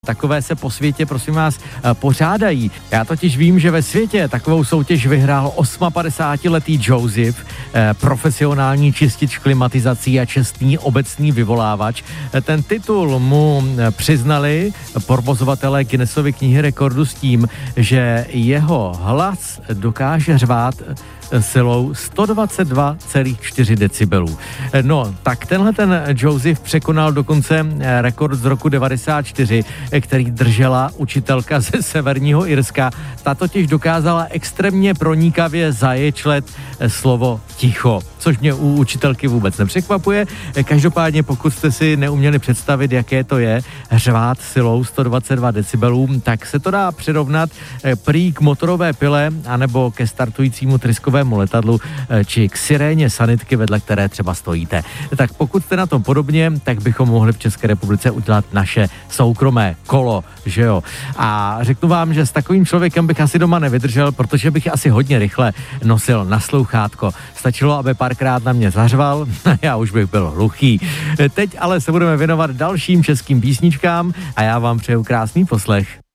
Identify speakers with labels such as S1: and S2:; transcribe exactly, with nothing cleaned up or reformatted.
S1: Takové se po světě, prosím vás, pořádají. Já totiž vím, že ve světě takovou soutěž vyhrál osmapadesátiletý Joseph, profesionální čistič klimatizací a čestný obecný vyvolávač. Ten titul mu přiznali provozovatelé Guinnessovy knihy rekordů s tím, že jeho hlas dokáže řvát silou sto dvacet dva celá čtyři decibelů. No, tak tenhle ten Joseph překonal dokonce rekord z roku devadesát čtyři, který držela učitelka ze Severního Irska. Ta totiž dokázala extrémně pronikavě zaječlet slovo ticho, což mě u učitelky vůbec nepřekvapuje. Každopádně, pokud jste si neuměli představit, jaké to je řvát silou sto dvacet dva decibelů, tak se to dá přirovnat prý k motorové pile anebo ke startujícímu tryskovému letadlu či k siréně sanitky, vedle které třeba stojíte. Tak pokud jste na tom podobně, tak bychom mohli v České republice udělat naše soukromé kolo, že jo. A řeknu vám, že s takovým člověkem bych asi doma nevydržel, protože bych asi hodně rychle nosil naslouchátko. Stačilo, aby párkrát na mě zařval, já už bych byl hluchý. Teď ale se budeme věnovat dalším českým písničkám a já vám přeju krásný poslech.